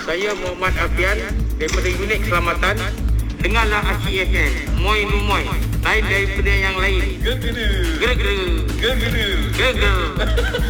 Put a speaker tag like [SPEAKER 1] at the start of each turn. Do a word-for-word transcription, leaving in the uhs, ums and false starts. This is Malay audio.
[SPEAKER 1] Saya Muhammad Afian daripada unit keselamatan. Dengarlah Asyik F M. Moi Numoy. Lain daripada yang lain.
[SPEAKER 2] Geru.
[SPEAKER 1] Geru.
[SPEAKER 2] Geru.
[SPEAKER 1] Geru.